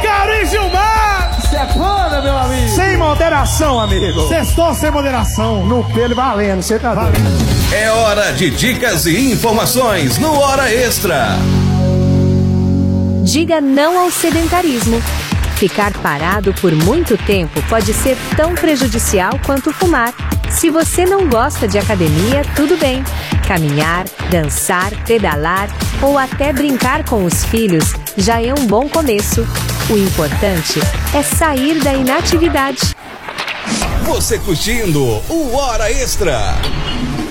Cari Gilmar! Sepana, meu amigo! Sem moderação, amigo! Sextou sem moderação. No pelo valendo, você tá valendo. É hora de dicas e informações no Hora Extra. Diga não ao sedentarismo. Ficar parado por muito tempo pode ser tão prejudicial quanto fumar. Se você não gosta de academia, tudo bem. Caminhar, dançar, pedalar ou até brincar com os filhos já é um bom começo. O importante é sair da inatividade. Você curtindo o Hora Extra.